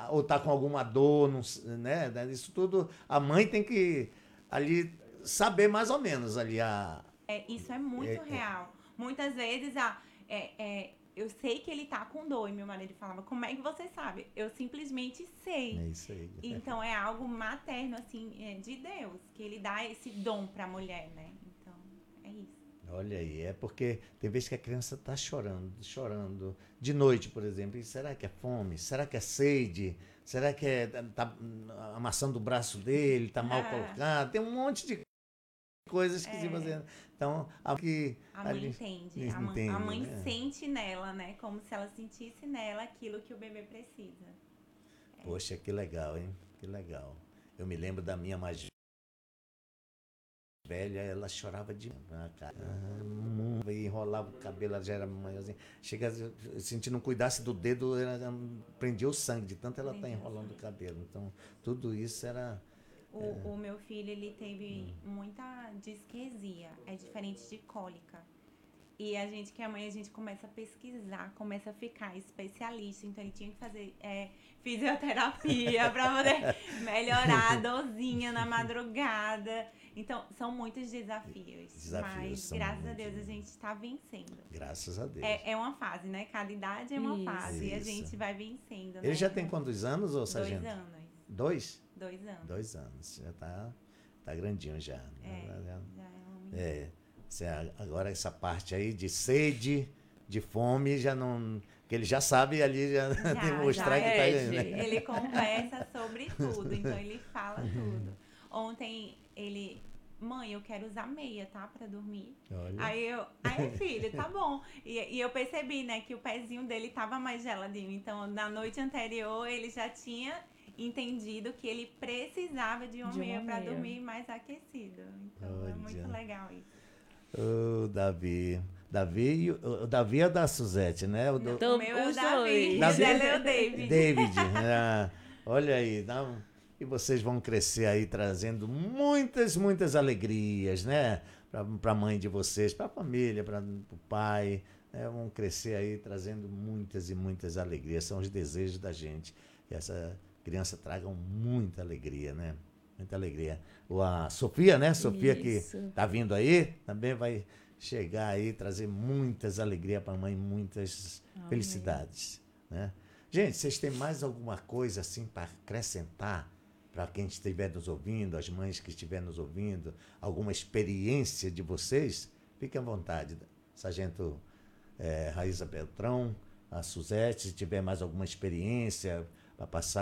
ou tá com alguma dor, não, né? Isso tudo, a mãe tem que ali saber mais ou menos ali Isso é muito real. Muitas vezes, eu sei que ele tá com dor. E meu marido falava, como é que você sabe? Eu simplesmente sei. é isso aí. Então, é algo materno, assim, de Deus. Que ele dá esse dom pra mulher, né? Então, é isso. Olha aí, é porque tem vezes que a criança está chorando, chorando. De noite, por exemplo. E será que é fome? Será que é sede? Será que tá amassando o braço dele? Está mal colocado? Tem um monte de coisas que se você. Então, A mãe ali entende. A entende, mãe né? sente nela, né? Como se ela sentisse nela aquilo que o bebê precisa. Poxa, que legal, hein? Que legal. Eu me lembro da minha mais velha, ela chorava de cara. E enrolava o cabelo, ela já era maiorzinha. Chega, se não cuidasse do dedo, ela prendia o sangue, de tanto ela tá enrolando o cabelo. Então, tudo isso era. O meu filho, ele teve muita disquesia. É diferente de cólica. E a gente, que é mãe, a gente começa a pesquisar, começa a ficar especialista. Então, ele tinha que fazer fisioterapia para poder melhorar a dorzinha na madrugada. Então, são muitos desafios. Desafios Mas, são graças a muito. Deus, a gente está vencendo. Graças a Deus. É uma fase, né? Cada idade é uma fase. E a Isso. gente vai vencendo, Ele né? já tem quantos anos, ô sargento? 2 anos. 2? 2 anos. 2 anos. Já tá grandinho já. Já é um menino. É. Agora essa parte aí de sede, de fome, já não. Que ele já sabe ali, já demonstrar que tá aí, né? Ele conversa sobre tudo, então ele fala tudo. Ontem ele, mãe, eu quero usar meia, tá, pra dormir. Olha. Aí filho, tá bom. E eu percebi, né, que o pezinho dele tava mais geladinho. Então, na noite anterior, ele já tinha entendido que ele precisava de uma meia pra dormir mais aquecido. Então, é muito legal isso. Ô, Davi. O Davi é da Suzete, né? O meu é o Davi. Davi Dela é o David. David. Olha aí. E vocês vão crescer aí trazendo muitas, muitas alegrias, né? Para a mãe de vocês, para a família, para o pai. Né? Vão crescer aí trazendo muitas e muitas alegrias. São os desejos da gente. Que essa criança traga muita alegria, né? Muita alegria. A Sofia, né? Sofia Isso. que tá vindo aí, também vai chegar aí, trazer muitas alegrias para a mãe, muitas felicidades. Né? Gente, vocês têm mais alguma coisa assim para acrescentar para quem estiver nos ouvindo, as mães que estiverem nos ouvindo, alguma experiência de vocês? Fiquem à vontade. Sargento Raíza Beltrão, a Suzete, se tiver mais alguma experiência para passar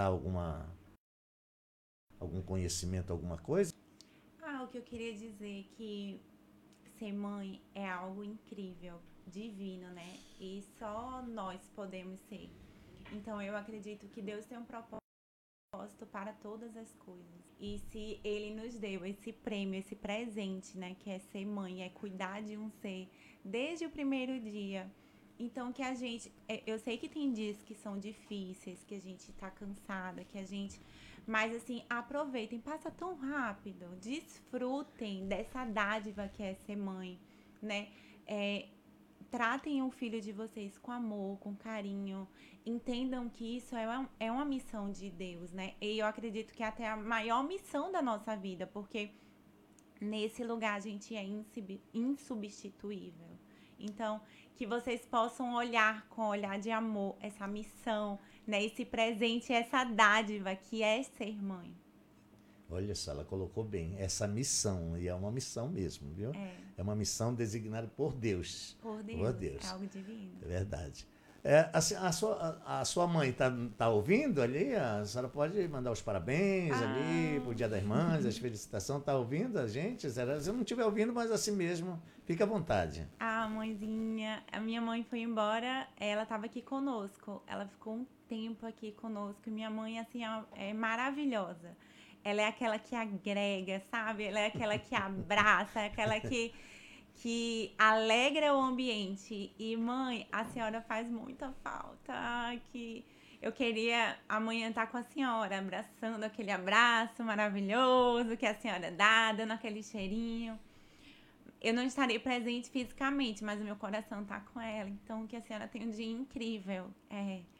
algum conhecimento, alguma coisa? O que eu queria dizer é que ser mãe é algo incrível, divino, né? E só nós podemos ser. Então eu acredito que Deus tem um propósito para todas as coisas. E se Ele nos deu esse prêmio, esse presente, né? Que é ser mãe, é cuidar de um ser desde o primeiro dia. Então que a gente... Eu sei que tem dias que são difíceis, que a gente tá cansada, que a gente... Mas assim, aproveitem, passa tão rápido, desfrutem dessa dádiva que é ser mãe, né? Tratem o filho de vocês com amor, com carinho, entendam que isso é uma missão de Deus, né? E eu acredito que até a maior missão da nossa vida, porque nesse lugar a gente é insubstituível. Então, que vocês possam olhar com olhar de amor essa missão, né? Esse presente, essa dádiva que é ser mãe. Olha só, ela colocou bem essa missão, e é uma missão mesmo, viu? É uma missão designada por Deus. Por Deus. É algo divino. É verdade. A sua mãe tá ouvindo ali? A senhora pode mandar os parabéns ali pro Dia das Mães, as felicitações. Tá ouvindo a gente? Se eu não estiver ouvindo, mas assim mesmo, fica à vontade. Mãezinha, a minha mãe foi embora, ela estava aqui conosco. Ela ficou um tempo aqui conosco. Minha mãe, assim, é maravilhosa. Ela é aquela que agrega, sabe? Ela é aquela que abraça, aquela que alegra o ambiente. E, mãe, a senhora faz muita falta. Que eu queria amanhã estar com a senhora, abraçando aquele abraço maravilhoso que a senhora dá, dando aquele cheirinho. Eu não estarei presente fisicamente, mas o meu coração está com ela. Então, que a senhora tenha um dia incrível.